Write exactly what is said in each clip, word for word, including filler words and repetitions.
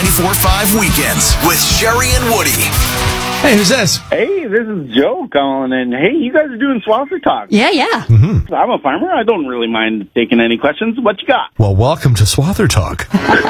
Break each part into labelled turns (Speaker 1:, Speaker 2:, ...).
Speaker 1: ninety-four point five Weekends with Sherry and Woody.
Speaker 2: Hey, who's this?
Speaker 3: Hey, this is Joe calling in. Hey, you guys are doing Swather Talk.
Speaker 4: Yeah, yeah.
Speaker 2: Mm-hmm.
Speaker 3: I'm a farmer. I don't really mind taking any questions. What you got?
Speaker 2: Well, welcome to Swather Talk.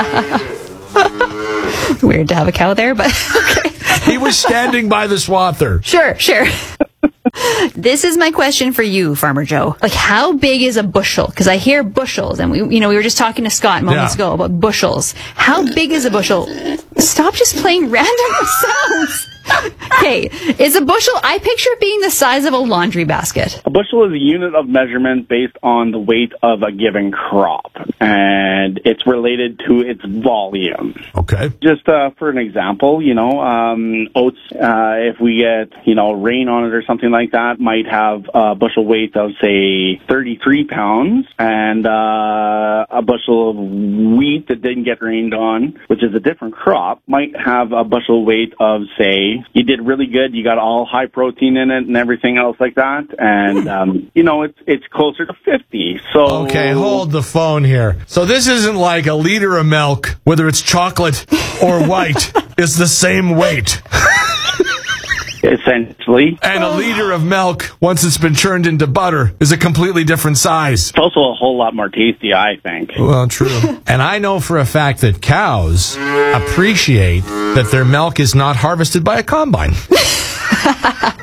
Speaker 4: Weird to have a cow there, but okay.
Speaker 2: He was standing by the swather.
Speaker 4: Sure, sure. This is my question for you, Farmer Joe. Like, how big is a bushel? Because I hear bushels, and we, you know, we were just talking to Scott moments
Speaker 2: Yeah.
Speaker 4: ago about bushels. How big is a bushel? Stop just playing random sounds. Okay, is a bushel, I picture it being the size of a laundry basket.
Speaker 3: A bushel is a unit of measurement based on the weight of a given crop, and it's related to its volume.
Speaker 2: Okay.
Speaker 3: Just uh, for an example, you know, um, oats, uh, if we get, you know, rain on it or something like that, might have a bushel weight of, say, thirty-three pounds, and uh, a bushel of wheat that didn't get rained on, which is a different crop, might have a bushel weight of, say, you did really good, you got all high protein in it and everything else like that, and, um, you know, it's it's closer to fifty. So
Speaker 2: Okay, hold the phone here. So this isn't like a liter of milk, whether it's chocolate or white, is the same weight.
Speaker 3: Essentially.
Speaker 2: And a liter of milk, once it's been churned into butter, is a completely different size.
Speaker 3: It's also a whole lot more tasty, I think.
Speaker 2: Well, true. And I know for a fact that cows appreciate that their milk is not harvested by a combine.